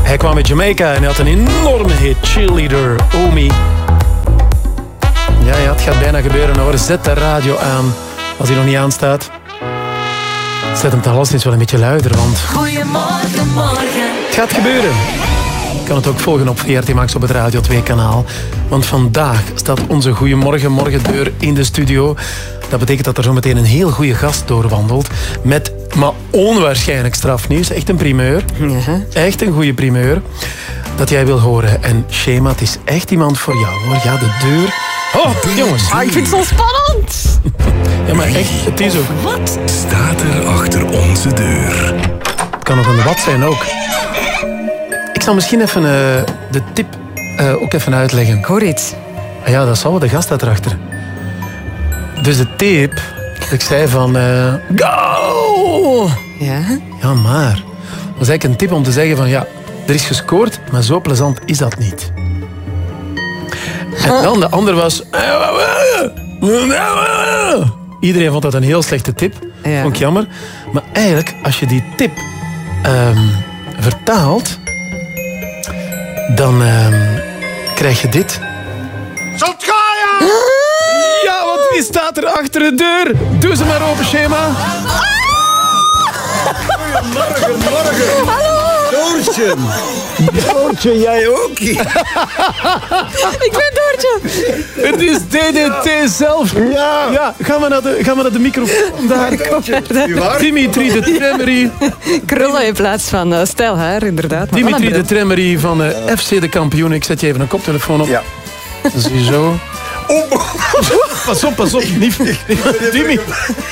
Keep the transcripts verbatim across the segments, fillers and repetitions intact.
Hij kwam uit Jamaica en hij had een enorme hit. Cheerleader, Omi. Ja, ja, het gaat bijna gebeuren hoor. Zet de radio aan als hij nog niet aanstaat. Zet hem toch eens wel een beetje luider, want... Goedemorgen, morgen. Het gaat gebeuren. Je kan het ook volgen op V R T Max op het Radio twee kanaal. Want vandaag staat onze Goedemorgen morgendeur in de studio. Dat betekent dat er zometeen een heel goede gast doorwandelt. Met, maar onwaarschijnlijk strafnieuws. Echt een primeur. Ja. Echt een goede primeur. Dat jij wil horen. En Shema, het is echt iemand voor jou hoor. Ja, de deur... Oh, jongens. Ah, ik vind het zo spannend. Ja, maar echt, het is ook... Wat staat er achter onze deur? Het kan nog een wat zijn ook. Ik zal misschien even uh, de tip uh, ook even uitleggen. Ik hoor iets. Ah ja, dat zal wel de gast uit erachter. Dus de tip, ik zei van... Uh, go! Ja? Ja, maar... Dat was eigenlijk een tip om te zeggen van... Ja, er is gescoord, maar zo plezant is dat niet. En dan de ander was... Iedereen vond dat een heel slechte tip. Ja. Vond ik jammer. Maar eigenlijk, als je die tip um, vertaalt... dan um, krijg je dit. Zult gaan, ja! Ja, want wie staat er achter de deur? Doe ze maar open, Shema. Goedemorgen, morgen. Hallo. Doortje. Doortje, jij ook. Ik ben Doortje. Het is D D T zelf. Ja. Ja, gaan we naar de, gaan we naar de microfoon. Daar. Waar? Dimitri de Tremmery. Krullen in plaats van uh, stijlhaar, inderdaad. Maar Dimitri wel de een Tremmery van uh, F C de kampioen. Ik zet je even een koptelefoon op. Ja. Ziezo. Oh. Pas op, pas op. Niet, Dimi.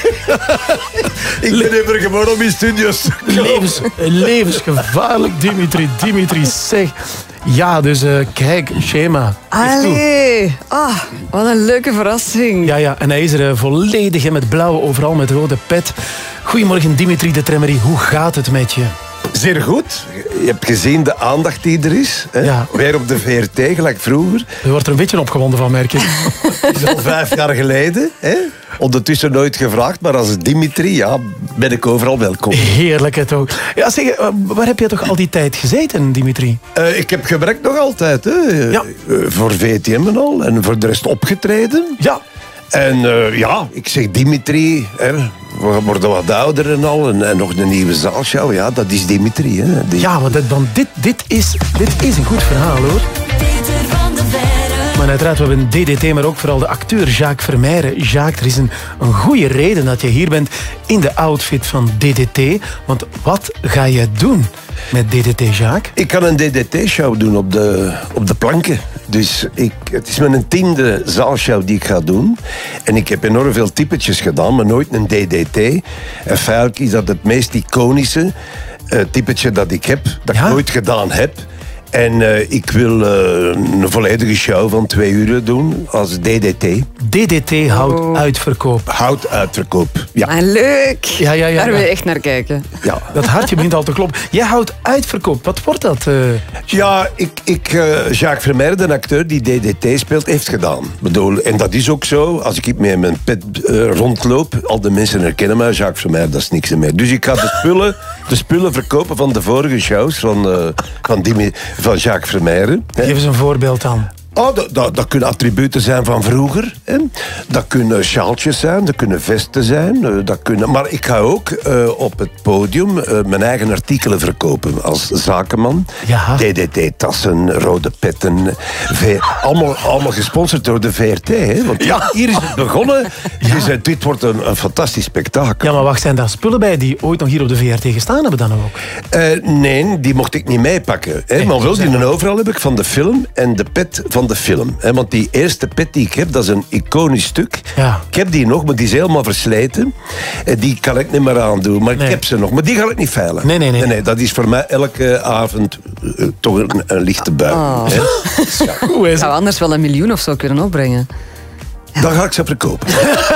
Ik ben even gewoon om in studio's te komen. Levens, levensgevaarlijk, Dimitri. Dimitri, zeg. Ja, dus uh, kijk, Shema. Allee. Ah, wat een leuke verrassing. Ja, ja, en hij is er uh, volledig in met blauwe, overal met rode pet. Goedemorgen, Dimitri de Tremmery. Hoe gaat het met je? Zeer goed. Je hebt gezien de aandacht die er is. Hè? Ja. Weer op de V R T, gelijk vroeger. Je wordt er een beetje opgewonden van, merk ik. Dat is al vijf jaar geleden. Hè? Ondertussen nooit gevraagd, maar als Dimitri, ja, ben ik overal welkom. Heerlijk het ook. Ja, zeg, uh, waar heb je toch al die tijd gezeten, Dimitri? Uh, ik heb gewerkt nog altijd. Hè? Ja. Uh, voor V T M en al. En voor de rest opgetreden. Ja. En uh, ja, ik zeg Dimitri, hè, we worden wat ouder en al. En, en nog een nieuwe zaalshow, ja, dat is Dimitri. Hè. Die... Ja, want, dit, want dit, dit, is, dit is een goed verhaal, hoor. Peter van de Verre. Maar uiteraard, we hebben D D T, maar ook vooral de acteur Jacques Vermeijren. Jacques, er is een, een goede reden dat je hier bent in de outfit van D D T. Want wat ga je doen met D D T, Jacques? Ik kan een D D T-show doen op de, op de planken. Dus ik, het is mijn tiende zaalshow die ik ga doen. En ik heb enorm veel typetjes gedaan, maar nooit een D D T. En feitelijk is dat het meest iconische uh, typetje dat ik heb, dat Ja? ik nooit gedaan heb. En uh, ik wil uh, een volledige show van twee uur doen als D D T. D D T houdt Oh. uitverkoop. Hout uitverkoop. Ja. Ah, leuk. Ja, ja, ja, Daar wil ja. je echt naar kijken. Ja. Dat hartje begint al te kloppen. Jij houdt uitverkoop. Wat wordt dat? Uh, Ja, ik, ik, uh, Jacques Vermeijren, de acteur die D D T speelt, heeft gedaan. Ik bedoel, en dat is ook zo. Als ik met mijn pet uh, rondloop, al de mensen herkennen mij. Jacques Vermeijren, dat is niks meer. Dus ik ga de spullen, de spullen verkopen van de vorige shows van, uh, van, Dimi, van Jacques Vermeijren. Hè. geef eens een voorbeeld aan. Oh, dat, dat, dat kunnen attributen zijn van vroeger. Hè. Dat kunnen sjaaltjes zijn, dat kunnen vesten zijn. uh, Dat kunnen, maar ik ga ook uh, op het podium uh, mijn eigen artikelen verkopen als zakenman. Ja. D D T-tassen, rode petten. V, allemaal, allemaal gesponsord door de V R T. Hè. Want ja. Hier is het begonnen. Dus, uh, dit wordt een, een fantastisch spektakel. Ja, maar wacht, zijn daar spullen bij die ooit nog hier op de V R T gestaan hebben dan ook? Uh, nee, die mocht ik niet meepakken. Hè. Nee, maar wel zo die zijn een overal heb ik van de film en de pet van de film. Hè. Want die eerste pet die ik heb, dat is een iconisch stuk. Ja. Ik heb die nog, maar die is helemaal versleten. En die kan ik niet meer aandoen. Maar Nee. ik heb ze nog. Maar die ga ik niet veilen. Nee, nee, nee. nee dat is voor mij elke avond uh, toch een, een lichte bui. Oh. Hè. Ja. Hoe is Zou anders wel een miljoen of zo kunnen opbrengen. Dan ga ik ze verkopen.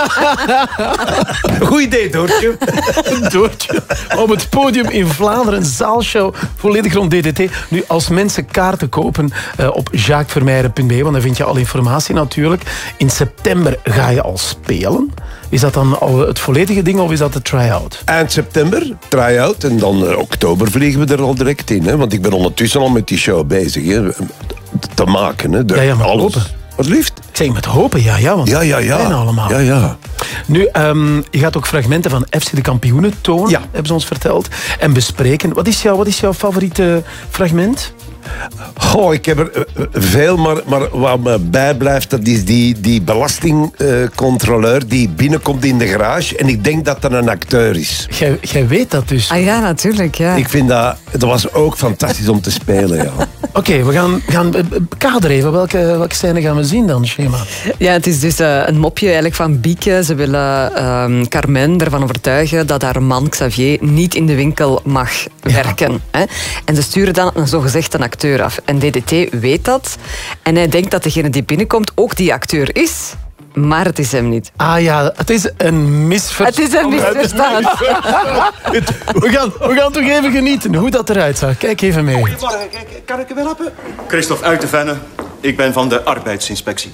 Goed idee, Doortje. Doortje. Op het podium in Vlaanderen, een zaalshow volledig rond D D T. Nu, als mensen kaarten kopen uh, op jacques vermeijren punt b e, want daar vind je al informatie natuurlijk. In september ga je al spelen. Is dat dan al het volledige ding of is dat de try-out? Eind september, try-out. En dan uh, oktober vliegen we er al direct in. Hè? Want ik ben ondertussen al met die show bezig. Hè? Te maken. Hè? De, Ja, ja, maar alles. hopen. Wat liefst? Ik zeg met hopen, ja, ja. Want Ja, ja, ja. bijna allemaal. Ja, ja. Nu, um, je gaat ook fragmenten van F C de Kampioenen tonen, Ja. hebben ze ons verteld. En bespreken. Wat is, jou, wat is jouw favoriete fragment? Goh, ik heb er uh, veel, maar, maar wat me bijblijft, dat is die, die belastingcontroleur die binnenkomt in de garage. En ik denk dat dat een acteur is. Jij, jij weet dat dus. Ah ja, natuurlijk. Ja. Ik vind dat, dat was ook fantastisch om te spelen, ja. Oké, okay, we gaan, gaan uh, kader even. Welke, welke scène gaan we zien dan, Schema? Ja, het is dus uh, een mopje eigenlijk van Bieke. Ze willen um, Carmen ervan overtuigen dat haar man Xavier niet in de winkel mag werken. Hè? En ze sturen dan een zogezegd een acteur af. En D D T weet dat. En hij denkt dat degene die binnenkomt ook die acteur is. Maar het is hem niet. Ah ja, het is een misverstand. Het is een misverstand. we, gaan, we gaan toch even genieten hoe dat eruit zag. Kijk even mee. Goedemorgen, kan ik u wel helpen? Christophe uit de Venne. Ik ben van de arbeidsinspectie.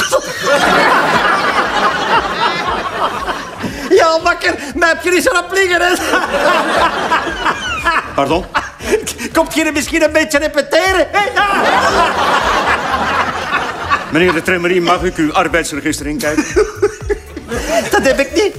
Ja, wakker, mij heb je niet zo'n vlieger, hè? Pardon? Komt je er misschien een beetje repeteren? Hè? Ja. Meneer de Tremmerie, mag ik uw arbeidsregister inkijken? Dat heb ik niet.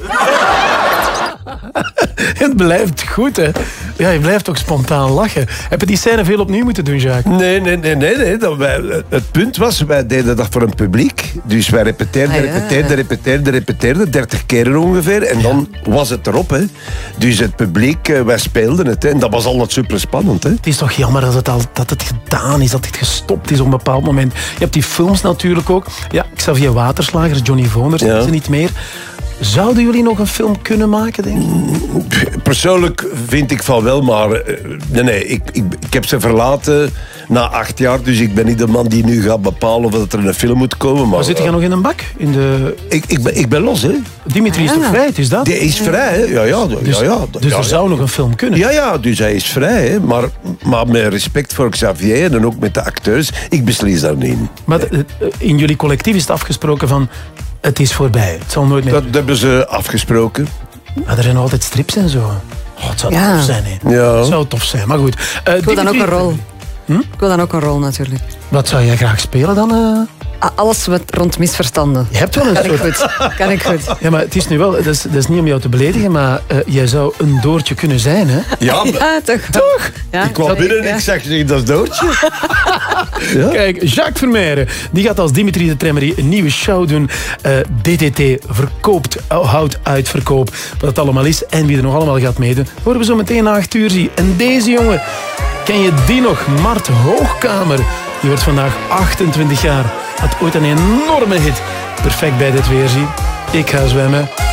Het blijft goed, hè. Ja, je blijft ook spontaan lachen. Heb je die scène veel opnieuw moeten doen, Jacques? Nee, nee, nee. nee, nee. Dat wij, het punt was, wij deden dat voor een publiek. Dus wij repeteerden, Ah, ja. repeteerden, repeteerden, repeteerden. dertig keer ongeveer. En dan was het erop, hè. Dus het publiek, eh, wij speelden het. Hè. En dat was altijd super spannend, hè. Het is toch jammer dat het, al, dat het gedaan is, dat het gestopt is op een bepaald moment. Je hebt die films natuurlijk ook. Ja, Xavier Waterslager, Johnny Voners, Ja. is er niet meer. Zouden jullie nog een film kunnen maken, denk je? Persoonlijk vind ik van wel, maar eh, nee, nee ik, ik, ik heb ze verlaten na acht jaar, dus ik ben niet de man die nu gaat bepalen of dat er een film moet komen. Maar, Maar zit je nog in een bak? In de... ik, ik, ben, ik ben los, hè. Dimitri is Ah, toch ja. vrij, het is dat? Die is vrij, hè. Ja, ja. Dus, ja, ja, dus ja, er ja. zou nog een film kunnen. Ja, ja, dus hij is vrij, hè. Maar, maar met respect voor Xavier en ook met de acteurs, ik beslis daar niet in. Maar de- in jullie collectief is het afgesproken van... Het is voorbij, het zal nooit meer... Dat hebben ze afgesproken. Maar er zijn nog altijd strips en zo. Oh, het zou Ja. tof zijn, hè. Ja. Het zou tof zijn, maar goed. Uh, Ik wil dan ook een rol. Ik wil dan ook een rol, natuurlijk. Wat zou jij graag spelen dan? eh? Ah, alles wat rond misverstanden. Je hebt wel een Kan ik soort... goed. Kan ik goed. Ja, maar het is nu wel... Dat is, dat is niet om jou te beledigen, maar eh, jij zou een Doortje kunnen zijn, hè? Ja, maar Ja, toch? Toch? Ja, ik kwam binnen en ik zag je dat is Doortje. Ja? Kijk, Jacques Vermeijren, die gaat als Dimitri de Tremmerie een nieuwe show doen. Eh, D T T verkoopt, oh, houdt uitverkoop. Wat het allemaal is en wie er nog allemaal gaat meedoen, horen we zo meteen na acht uur zien. En deze jongen, ken je die nog? Mart Hoogkamer. Die wordt vandaag achtentwintig jaar. Had ooit een enorme hit. Perfect bij dit weerzien. Ik ga zwemmen.